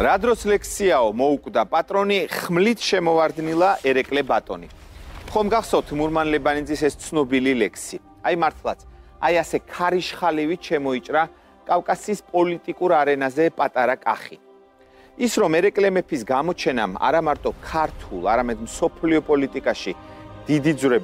რა დროს ლექციაო მოუკვდა პატრონი ხმლით შემოვარდნილა ერეკლე ბატონი. ხომ გახსოვთ მურმან ლებანიძის ეს ცნობილი ლექსი. აი მართლაც, აი ასე ქარიშხალივით შემოიჭრა კავკასიის პოლიტიკურ არენაზე პატარა კახი. ის რომ ერეკლე მეფის გამოჩენამ არა მარტო ქართულ, არამედ მსოფლიო პოლიტიკაში დიდი ძვრები